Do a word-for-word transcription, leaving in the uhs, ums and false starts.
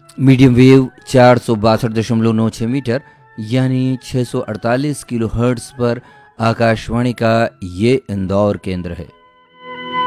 Medium wave चार सौ बासठ दशमलव नौ छः मीटर यानी छः सौ अड़तालीस किलो हर्ट्ज पर आकाशवाणी का ये इंदौर केंद्र है।